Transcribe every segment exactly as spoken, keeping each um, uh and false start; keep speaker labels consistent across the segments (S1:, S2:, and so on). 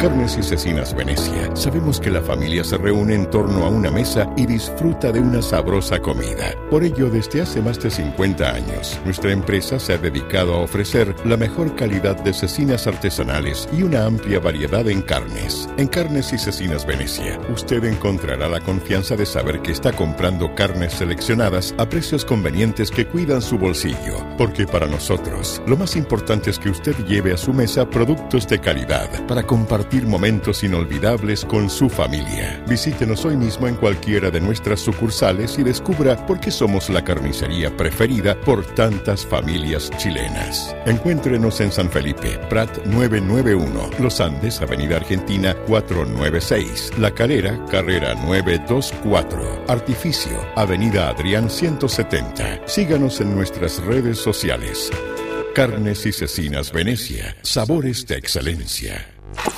S1: Carnes y Cecinas Venecia sabemos que la familia se reúne en torno a una mesa y disfruta de una sabrosa comida. Por ello, desde hace más de cincuenta años, nuestra empresa se ha dedicado a ofrecer la mejor calidad de cecinas artesanales y una amplia variedad en carnes. En Carnes y Cecinas Venecia, usted encontrará la confianza de saber que está comprando carnes seleccionadas a precios convenientes que cuidan su bolsillo. Porque para nosotros, lo más importante es que usted lleve a su mesa productos de calidad para compartir momentos inolvidables con su familia. Visítenos hoy mismo en cualquiera de nuestras sucursales y descubra por qué somos la carnicería preferida por tantas familias chilenas. Encuéntrenos en San Felipe, Prat novecientos noventa y uno, Los Andes, Avenida Argentina cuatrocientos noventa y seis, La Calera, Carrera novecientos veinticuatro, Artificio, Avenida Adrián ciento setenta. Síganos en nuestras redes sociales. Carnes y Cecinas Venecia, sabores de excelencia.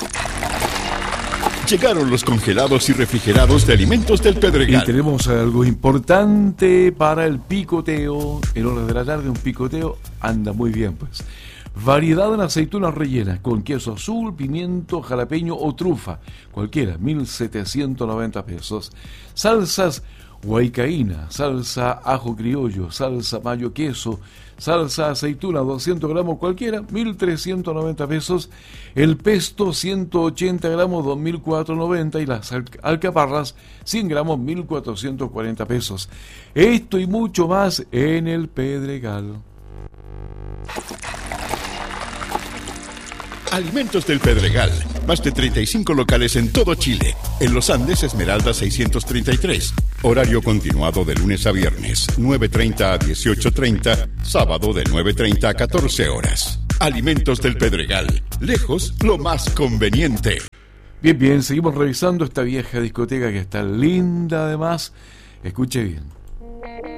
S1: Llegaron los congelados y refrigerados de Alimentos del Pedregal.
S2: Y tenemos algo importante para el picoteo. En horas de la tarde un picoteo anda muy bien, pues. Variedad en aceitunas rellenas con queso azul, pimiento, jalapeño o trufa. Cualquiera, mil setecientos noventa pesos. Salsas huaycaína, salsa ajo criollo, salsa mayo queso, salsa aceituna doscientos gramos cualquiera, mil trescientos noventa pesos. El pesto ciento ochenta gramos, dos mil cuatrocientos noventa, y las alcaparras cien gramos, mil cuatrocientos cuarenta pesos. Esto y mucho más en el Pedregal.
S1: Alimentos del Pedregal, más de treinta y cinco locales en todo Chile. En Los Andes, Esmeralda seiscientos treinta y tres. Horario continuado de lunes a viernes, nueve treinta a dieciocho treinta, sábado de nueve treinta a catorce horas. Alimentos del Pedregal, lejos lo más conveniente.
S2: Bien, bien, seguimos revisando esta vieja discoteca que está linda además. Escuche bien.